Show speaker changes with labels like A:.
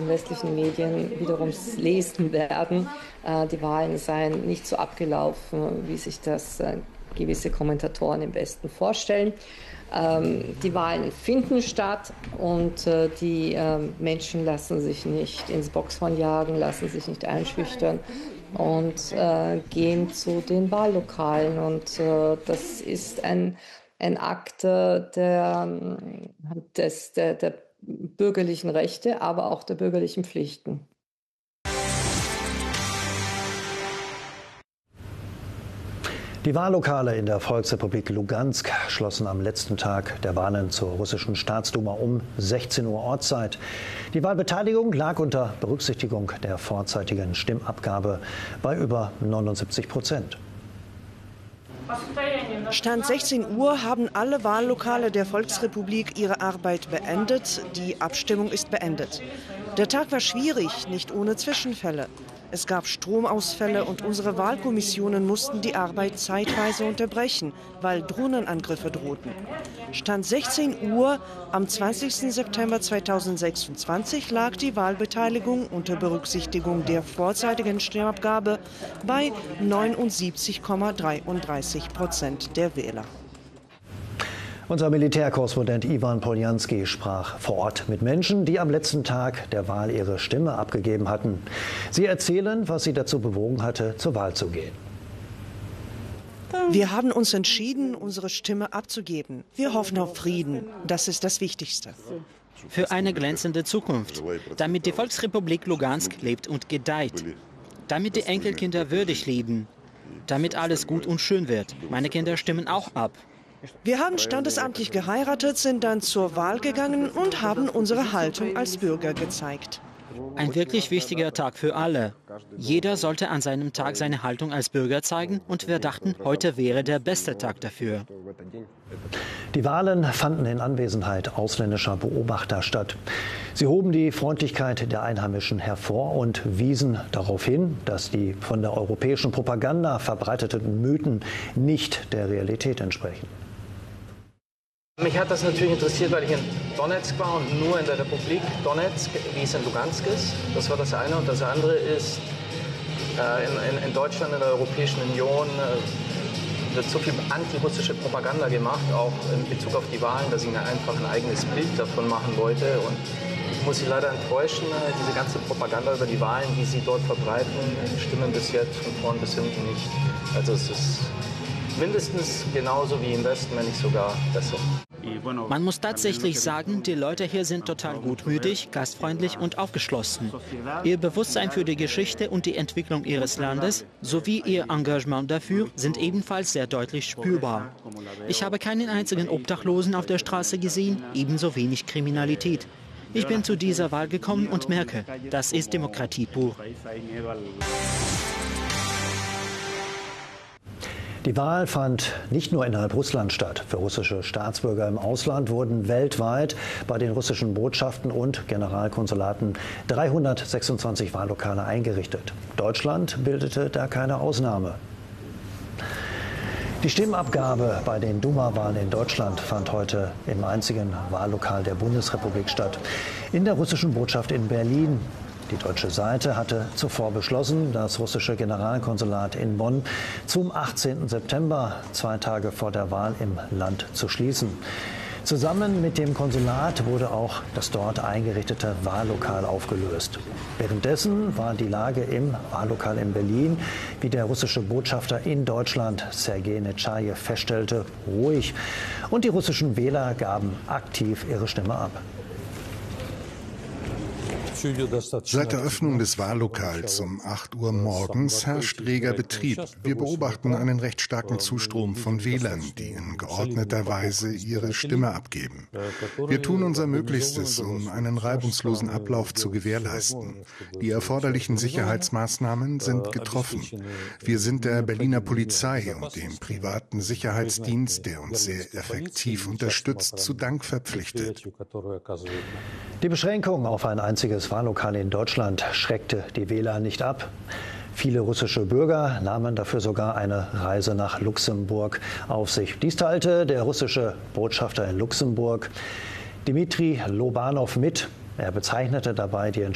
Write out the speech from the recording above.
A: westlichen Medien wiederum lesen werden, die Wahlen seien nicht so abgelaufen, wie sich das gewisse Kommentatoren im Westen vorstellen. Die Wahlen finden statt und die Menschen lassen sich nicht ins Boxhorn jagen, lassen sich nicht einschüchtern und gehen zu den Wahllokalen. Und das ist ein Akt der bürgerlichen Rechte, aber auch der bürgerlichen Pflichten.
B: Die Wahllokale in der Volksrepublik Lugansk schlossen am letzten Tag der Wahlen zur russischen Staatsduma um 16 Uhr Ortszeit. Die Wahlbeteiligung lag unter Berücksichtigung der vorzeitigen Stimmabgabe bei über 79%.
C: Stand 16 Uhr haben alle Wahllokale der Volksrepublik ihre Arbeit beendet. Die Abstimmung ist beendet. Der Tag war schwierig, nicht ohne Zwischenfälle. Es gab Stromausfälle und unsere Wahlkommissionen mussten die Arbeit zeitweise unterbrechen, weil Drohnenangriffe drohten. Stand 16 Uhr am 20. September 2026 lag die Wahlbeteiligung unter Berücksichtigung der vorzeitigen Stimmabgabe bei 79,33% der Wähler.
B: Unser Militärkorrespondent Iwan Poljanski sprach vor Ort mit Menschen, die am letzten Tag der Wahl ihre Stimme abgegeben hatten. Sie erzählen, was sie dazu bewogen hatte, zur Wahl zu gehen.
C: Wir haben uns entschieden, unsere Stimme abzugeben. Wir hoffen auf Frieden. Das ist das Wichtigste.
D: Für eine glänzende Zukunft, damit die Volksrepublik Lugansk lebt und gedeiht, damit die Enkelkinder würdig leben, damit alles gut und schön wird. Meine Kinder stimmen auch ab.
C: Wir haben standesamtlich geheiratet, sind dann zur Wahl gegangen und haben unsere Haltung als Bürger gezeigt.
D: Ein wirklich wichtiger Tag für alle. Jeder sollte an seinem Tag seine Haltung als Bürger zeigen und wir dachten, heute wäre der beste Tag dafür.
B: Die Wahlen fanden in Anwesenheit ausländischer Beobachter statt. Sie hoben die Freundlichkeit der Einheimischen hervor und wiesen darauf hin, dass die von der europäischen Propaganda verbreiteten Mythen nicht der Realität entsprechen.
E: Mich hat das natürlich interessiert, weil ich in Donetsk war und nur in der Republik Donetsk, wie es in Lugansk ist. Das war das eine. Und das andere ist, in Deutschland, in der Europäischen Union wird so viel antirussische Propaganda gemacht, auch in Bezug auf die Wahlen, dass ich mir einfach ein eigenes Bild davon machen wollte. Und ich muss Sie leider enttäuschen, diese ganze Propaganda über die Wahlen, die Sie dort verbreiten, stimmen bis jetzt von vorn bis hinten nicht. Also es ist mindestens genauso wie im Westen, wenn nicht sogar besser.
D: Man muss tatsächlich sagen, die Leute hier sind total gutmütig, gastfreundlich und aufgeschlossen. Ihr Bewusstsein für die Geschichte und die Entwicklung ihres Landes sowie ihr Engagement dafür sind ebenfalls sehr deutlich spürbar. Ich habe keinen einzigen Obdachlosen auf der Straße gesehen, ebenso wenig Kriminalität. Ich bin zu dieser Wahl gekommen und merke, das ist Demokratie pur.
B: Die Wahl fand nicht nur innerhalb Russlands statt. Für russische Staatsbürger im Ausland wurden weltweit bei den russischen Botschaften und Generalkonsulaten 326 Wahllokale eingerichtet. Deutschland bildete da keine Ausnahme. Die Stimmabgabe bei den Duma-Wahlen in Deutschland fand heute im einzigen Wahllokal der Bundesrepublik statt, in der russischen Botschaft in Berlin. Die deutsche Seite hatte zuvor beschlossen, das russische Generalkonsulat in Bonn zum 18. September, 2 Tage vor der Wahl im Land, zu schließen. Zusammen mit dem Konsulat wurde auch das dort eingerichtete Wahllokal aufgelöst. Währenddessen war die Lage im Wahllokal in Berlin, wie der russische Botschafter in Deutschland Sergei Netschajew feststellte, ruhig. Und die russischen Wähler gaben aktiv ihre Stimme ab.
F: Seit der Öffnung des Wahllokals um 8 Uhr morgens herrscht reger Betrieb. Wir beobachten einen recht starken Zustrom von Wählern, die in geordneter Weise ihre Stimme abgeben. Wir tun unser Möglichstes, um einen reibungslosen Ablauf zu gewährleisten. Die erforderlichen Sicherheitsmaßnahmen sind getroffen. Wir sind der Berliner Polizei und dem privaten Sicherheitsdienst, der uns sehr effektiv unterstützt, zu Dank verpflichtet.
B: Die Beschränkung auf ein einziges Wahllokal in Deutschland schreckte die Wähler nicht ab. Viele russische Bürger nahmen dafür sogar eine Reise nach Luxemburg auf sich. Dies teilte der russische Botschafter in Luxemburg, Dmitri Lobanov, mit. Er bezeichnete dabei die